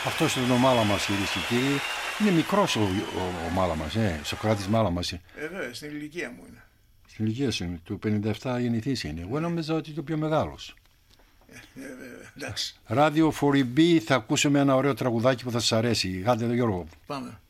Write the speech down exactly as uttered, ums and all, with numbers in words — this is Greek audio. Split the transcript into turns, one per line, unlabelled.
Αυτός ήταν ο Μάλαμας, κυρίες και κύριοι. Είναι μικρός ο, ο, ο Μάλαμας, ε, Σοκράτης Μάλαμας.
Ε, βέβαια, στην ηλικία μου είναι.
Στην ηλικία σου είναι, του πενήντα επτά γεννηθής είναι. Εγώ νόμιζα ότι είναι το πιο μεγάλος.
Ε, βέβαια, εντάξει.
Radio φορ ι μπι, θα ακούσουμε ένα ωραίο τραγουδάκι που θα σας αρέσει. Άντε, Γιώργο.
Πάμε.